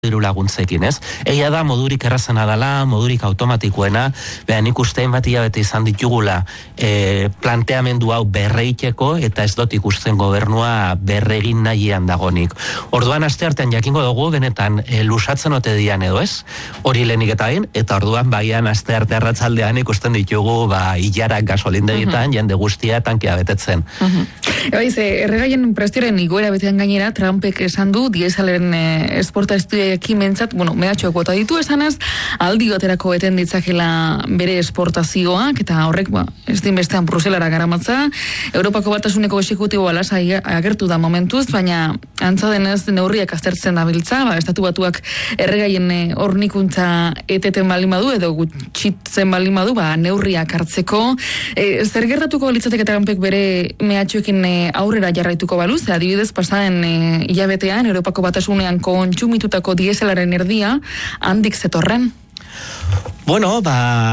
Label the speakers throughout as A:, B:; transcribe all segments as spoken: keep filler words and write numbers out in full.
A: diru laguntzekin, ez? Egia da modurik errazena dela, modurik automatikoena, behan ikustein bat hilabete izan ditugula e, planteamendu hau berreiteko, eta ez dut ikusten gobernua berregin nahian dagonik. Orduan asteartean jakingo dugu, benetan e, lusatzen ote dian edo ez, hori lehenik eta hain, eta orduan baian astearte arratsaldean ikusten ditugu ba, hilarak gasolindegitan, uh-huh. jende guztia tankia betetzen.
B: Uh-huh. Eba, ize, erregaien prestioaren igoera betean gainera, Trumpek esan du, dieselaren eh, esporta estudiaekin mentzat, bueno, mehatxoak bota ditu esanaz, aldi baterako eten ditzakela bere esportazioak, eta horrek, ba, ez din bestean Bruselara garamatza, Europako Batasuneko exekutiboa lasai agertu da momentuz, baina antza denez neurriak aztertzen dabiltza, ba, estatu batuak erregaien hornikuntza eteten baldin badu, edo gutxitzen baldin badu, ba, neurriak hartzeko. E, zer gertatuko litzateke Trumpek bere mehatxoekin aurrera jarraituko balu, ze adibidez pasaden e, hilabetean Europako Batasunean kontsumitutako dieselaren erdia handik zetorren.
A: Bueno,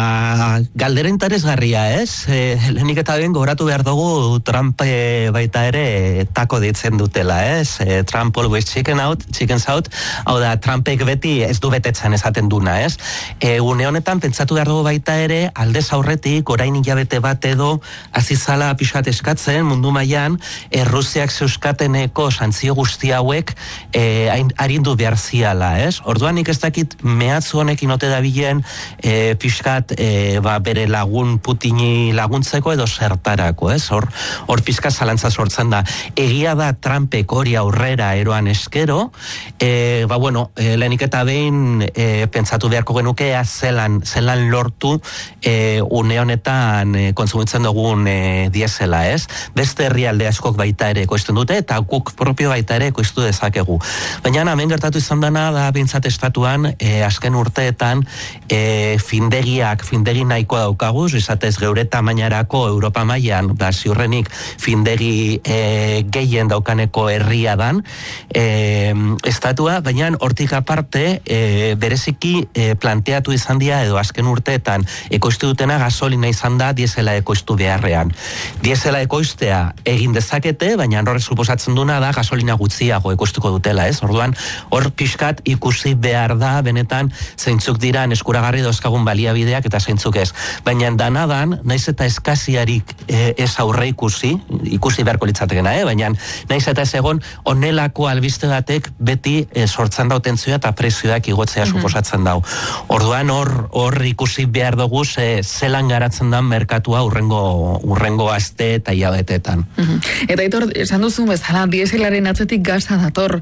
A: ba, galdera interesgarria, ez? E, lehenik eta ben gogoratu behar dugu Trump e, baita ere tako ditzen dutela, ez? E, Trump always chicken out, chickens out, hau da, Trumpek beti ez du betetzen esaten duna, ez? E, une honetan pentsatu behar dugu baita ere, aldez aurretik, orain hilabete bat edo, azizala pixat eskatzen, mundu mailan, e, Rusiak zeuskateneko santzio guzti hauek e, arindu behar ziala, ez? Orduan nik ez dakit mehatzu honekin ote dabilen, E, pixkat e, ba, bere lagun Putini laguntzeko edo zertarako, ez? Hor, hor pixkat zalantza sortzen da. Egia da Trumpek hori aurrera eroan eskero, e, ba bueno, e, lehenik eta behin e, pentsatu beharko genuke zelan, zelan lortu e, une honetan e, kontsumitzen dugun e, diesela, ez? Beste herrialde askok baita ere ekoizten dute, eta guk propio baita ere ekoiztu dezakegu. Baina hemen gertatu izan dena da bintzat estatuan, e, azken urteetan, e, findegiak, findegi nahiko daukaguz, izatez geure tamainarako Europa mailan, ba, ziurrenik findegi e, gehien daukaneko herria dan e, estatua, baina hortik aparte e, bereziki e, planteatu izan dira edo azken urteetan ekoiztu dutena gasolina izan da diesela ekoiztu beharrean. Diesela ekoiztea egin dezakete, baina horrek suposatzen duna da gasolina gutxiago ekoiztuko dutela, ez? Orduan, hor pixkat ikusi behar da benetan zeintzuk diran eskuragarri dauzkagun baliabideak eta zeintzuk ez. Baina danadan, naiz eta eskaziarik e, ez aurre ikusi, ikusi beharko litzatekena, eh? Baina naiz eta ez egon onelako albiste batek beti e, sortzen dau tentzioa eta prezioak igotzea mm-hmm. suposatzen dau. Orduan hor hor ikusi behar dugu ze, zelan garatzen da merkatua urrengo, urrengo aste eta hilabeteetan.
B: Mm-hmm. Eta itor, esan duzun bezala, dieselaren atzetik gaza dator.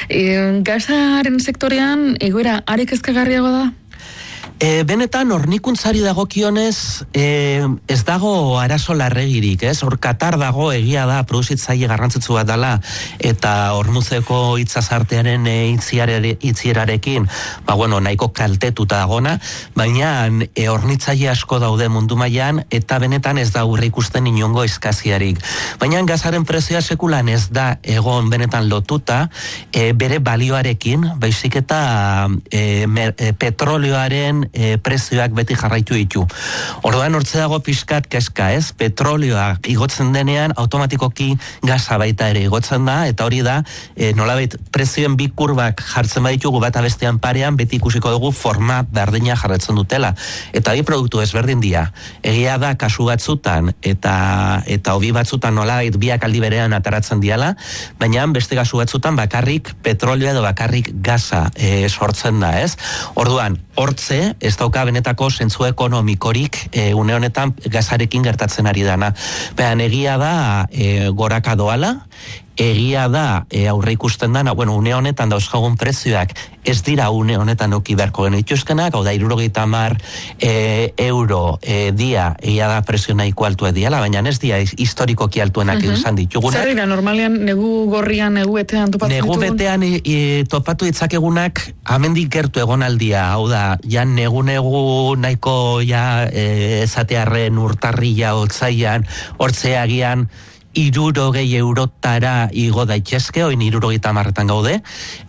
B: E, gazaren sektorean egoera are kezkagarriago da?
A: E, benetan, hornikuntzari dagokionez, e, ez dago arazo larregirik, ez? Hor Katar dago egia da, produzitzaile garrantzitsu bat dela, eta hormuzeko itzazartearen e, itzierarekin, ba, bueno, nahiko kaltetuta dagona, baina e, hornitzaile asko daude mundu mailan, eta benetan ez da aurre ikusten inongo eskaziarik. Baina gazaren prezioa sekulan ez da egon benetan lotuta, e, bere balioarekin, baizik eta e, mer, e, petrolioaren E, prezioak beti jarraitu ditu. Orduan hortze dago pixkat keska, ez? Petrolioa igotzen denean automatikoki gaza baita ere igotzen da, eta hori da, e, nolabait prezioen bi kurbak jartzen baditugu bata bestean parean, beti ikusiko dugu forma berdina jarretzen dutela. Eta bi produktu ezberdin dira. Egia da kasu batzutan eta eta hobi batzutan nolabait biak aldi berean ataratzen diala, baina beste kasu batzutan bakarrik petrolioa edo bakarrik gaza e, sortzen da, ez? Orduan, hortze, ez dauka benetako zentzu ekonomikorik e, une honetan gazarekin gertatzen ari dana. Behan egia da e, goraka doala, egia da e, aurre ikusten dana, bueno, une honetan dauzkagun prezioak ez dira une honetan auki beharko genituzkenak, hau da, hirurogeita hamar e, euro e, dia, egia da prezio nahiko altua diala, baina ez dia historikoki altuenak uh-huh. izan ditugunak.
B: Zer dira, normalian negu gorrian, negu betean topatu
A: ditugun? Negu betean e, e, topatu ditzakegunak amendik gertu egonaldia, hau da, ja negu-negu nahiko ja e, ezatearren urtarria otzaian, hortzeagian hirurogei eurotara igo daitezke, oin hirurogeita hamarretan gaude,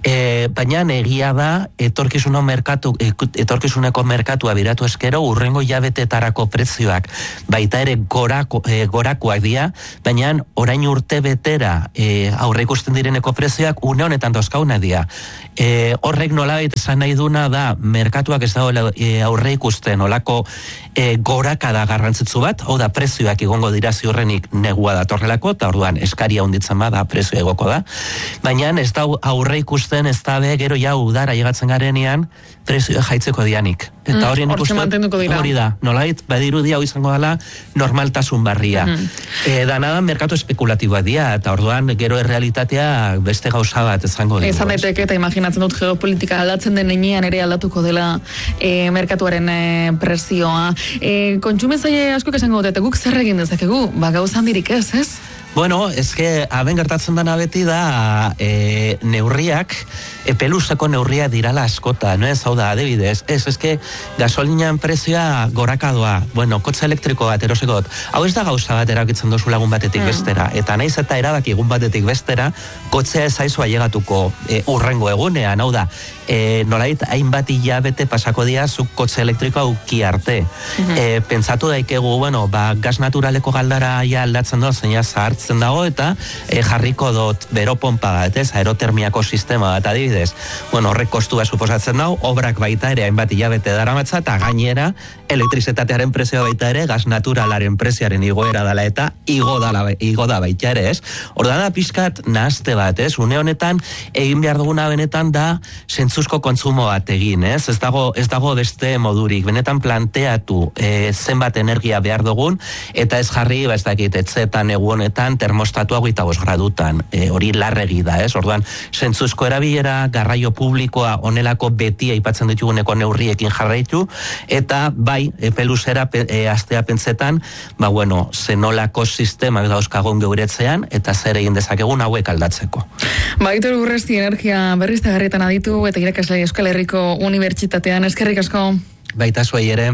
A: e, baina egia da etorkizuno merkatu, etorkizuneko merkatua biratu eskero urrengo jabetetarako prezioak baita ere gorako, e, gorakoak dira, baina orain urte betera e, aurre ikusten direneko prezioak une honetan dozkauna dira. E, horrek nolabait esan nahi duna da merkatuak ez dago e, aurre ikusten olako e, gorakada garrantzitsu bat, hau da prezioak igongo dira ziurrenik negua datorrelako, eta orduan eskaria hunditzen bada prezioa egoko da, baina ez da aurre ikusten ez da be gero ja udara llegatzen garenean prezioa jaitzeko dianik. Eta hori nik uste hori da, nolait, badirudi hau izango dela normaltasun barria. Mm. E, dana da merkatu espekulatiboa dira, eta orduan gero errealitatea beste gauza bat izango dira.
B: Ezan daiteke eta imaginatzen dut geopolitika aldatzen den enean ere aldatuko dela e, merkatuaren e, prezioa. E, Kontsumizaile asko esango dut, eta guk zer egin dezakegu? Ba, gauza handirik ez, ez?
A: Bueno, eske, haben gertatzen dana beti da e, neurriak, epeluzeko neurria dirala askota, no ez, hau da, adibidez, ez, eske, gasolinan prezioa gorakadoa, bueno, kotxe elektriko bat eroseko dut, hau ez da gauza bat erakitzen dozu lagun batetik mm. bestera, eta naiz eta erabaki egun batetik bestera, kotxea ez aizua llegatuko e, urrengo egunean, hau da, e, nolait, hainbat hilabete pasako dira zuk kotxe elektrikoa uki arte. Mm-hmm. E, pentsatu daikegu, bueno, ba, gas naturaleko galdara ja aldatzen doa, zeina zahartzen dago, eta e, jarriko dut bero pompa bat, ez, aerotermiako sistema bat adibidez. Bueno, horrek kostua suposatzen dago, obrak baita ere hainbat hilabete daramatza, eta gainera, elektrizitatearen prezioa baita ere, gas naturalaren prezioaren igoera dala eta igo, dala, igo da baita ere, ez. Ordan da pixkat nahazte bat, ez, une honetan egin behar duguna benetan da zentzuzko kontsumo bat egin, ez, ez dago, ez dago beste modurik, benetan planteatu e, zenbat energia behar dugun, eta ez jarri, ba ez dakit, etzetan egu honetan termostatu hogeita bost gradutan, e, hori larregi da, ez, orduan, zentzuzko erabilera, garraio publikoa onelako beti aipatzen dituguneko neurriekin jarraitu, eta bai, epeluzera e, astea pentsetan, ba bueno, zenolako sistemak dauzkagun geuretzean, eta zer egin dezakegun hauek aldatzeko.
B: Ba, Aitor Urresti energia berriztagarrietan aditu, eta irakasle Euskal Herriko Unibertsitatean, eskerrik asko.
A: Baita zuei ere.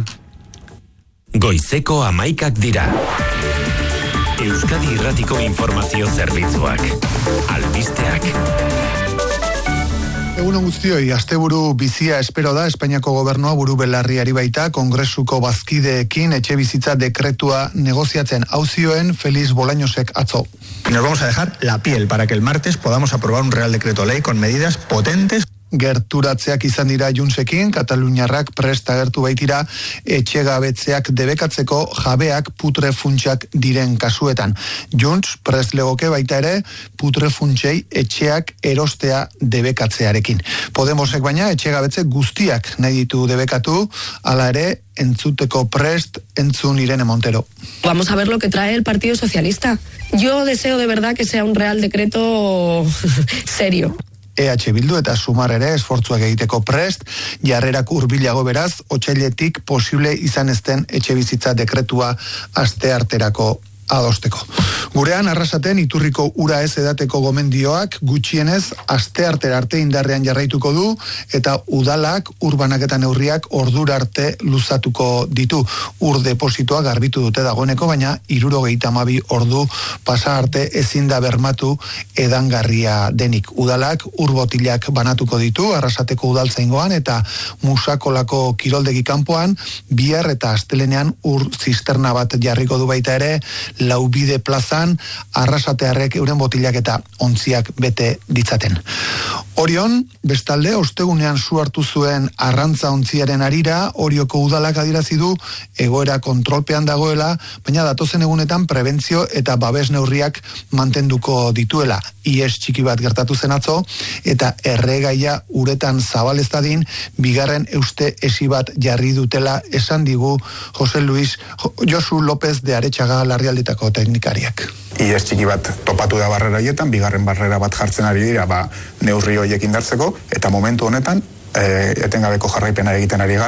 C: Goizeko hamaikak dira. Euskadi Irratiko Informazio Zerbitzuak. Albisteak.
D: Egunon guztioi, asteburu bizia espero da, Espainiako gobernua buru belarriari baita, Kongresuko bazkideekin etxe bizitza dekretua negoziatzen auzioen Feliz Bolañosek atzo.
E: Nos vamos a dejar la piel para que el martes podamos aprobar un Real Decreto Ley con medidas potentes.
D: Gerturatzeak izan dira Junsekin, Kataluniarrak prest agertu baitira etxegabetzeak debekatzeko jabeak putre funtsak diren kasuetan. Junts prest legoke baita ere putre funtsei etxeak erostea debekatzearekin. Podemosek baina etxegabetze guztiak nahi ditu debekatu, hala ere entzuteko prest entzun Irene Montero.
F: Vamos a ver lo que trae el Partido Socialista. Yo deseo de verdad que sea un Real Decreto serio.
D: E H Bildu eta Sumar ere esfortzuak egiteko prest, jarrerak hurbilago beraz, otsailetik posible izan ezten etxe bizitza dekretua astearterako adosteko. Gurean, Arrasaten iturriko ura ez edateko gomendioak gutxienez asteartera arte indarrean jarraituko du eta udalak urbanaketan neurriak ordura arte luzatuko ditu. Ur depositoa garbitu dute dagoeneko, baina hirurogeita hamabi ordu pasa arte ezin da bermatu edangarria denik. Udalak ur botilak banatuko ditu Arrasateko udaltzaingoan eta Musakolako kiroldegi kanpoan bihar eta astelenean ur zisterna bat jarriko du baita ere Laubide plazan Arrasatearrek euren botilak eta ontziak bete ditzaten. Orion, bestalde, ostegunean su hartu zuen arrantza ontziaren arira, Orioko udalak adierazi du egoera kontrolpean dagoela, baina datozen egunetan prebentzio eta babes neurriak mantenduko dituela. Ies txiki bat gertatu zen atzo, eta erregaia uretan zabalez dadin, bigarren euste esi bat jarri dutela esan digu Jose Luis Josu López de Aretxaga Larrialdetako teknikariak.
E: Ies txiki bat topatu da barrera hietan, bigarren barrera bat jartzen ari dira, ba, neurri horiek indartzeko, eta momentu honetan, e, etengabeko jarraipena egiten ari gara.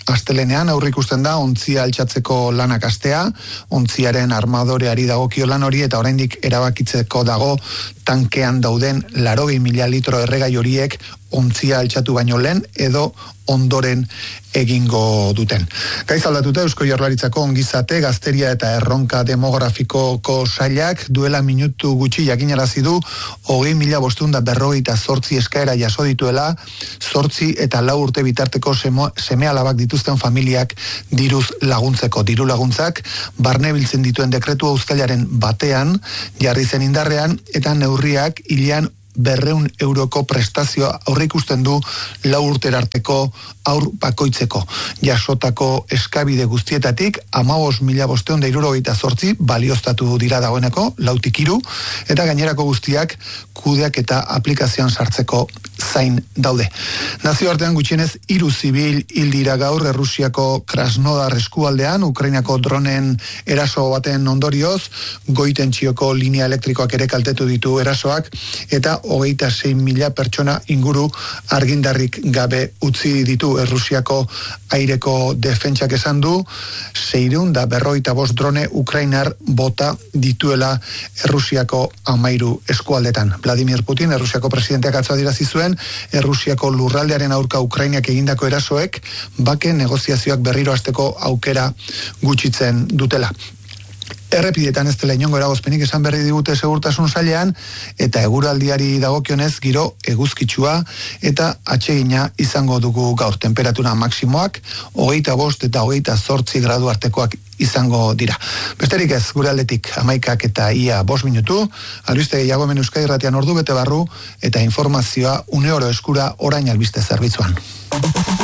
D: astelenean aurrikusten da ontzia altxatzeko lanak astea, ontziaren armadoreari dagokio lan hori eta oraindik erabakitzeko dago tankean dauden larogei mila litro erregai horiek ontzia altxatu baino lehen edo ondoren egingo duten. Gaiz aldatuta Eusko Jaurlaritzako ongizate, gazteria eta erronka demografikoko sailak duela minutu gutxi jakinarazi du hogei mila bostunda berrogeita zortzi eskaera jaso dituela, zortzi eta lau urte bitarteko seme alabak dituzten familiak diruz laguntzeko. Diru laguntzak barne biltzen dituen dekretua uztailaren batean jarri zen indarrean eta neurriak hilean berreun euroko prestazioa aurreikusten du lau urterarteko aur bakoitzeko. Jasotako eskabide guztietatik hamabost mila bostehun eta hirurogeita zortzi balioztatu dira dagoeneko, lautik hiru, eta gainerako guztiak kudeak eta aplikazioan sartzeko zain daude. Nazioartean gutxienez hiru zibil hil dira gaur Errusiako Krasnodar eskualdean, Ukrainako dronen eraso baten ondorioz, goitentzioko linea elektrikoak ere kaltetu ditu erasoak, eta hogeita sei mila pertsona inguru argindarrik gabe utzi ditu Errusiako aireko defentsak esan du, seiehun da berrogeita bost drone Ukrainar bota dituela Errusiako hamairu eskualdetan. Vladimir Putin, Errusiako presidenteak atzo adierazi zuen, Errusiako lurraldearen aurka Ukrainiak egindako erasoek bake negoziazioak berriro hasteko aukera gutxitzen dutela. Errepidetan ez dela inongo eragozpenik esan berri digute segurtasun sailean eta eguraldiari dagokionez giro eguzkitsua eta atsegina izango dugu gaur. Temperatura maksimoak hogeita bost eta hogeita zortzi gradu artekoak izango dira. Besterik ez, gure aldetik hamaikak eta ia bost minutu, albiste gehiago hemen Euskadi Irratian ordu bete barru eta informazioa une oro eskura orain albiste zerbitzuan.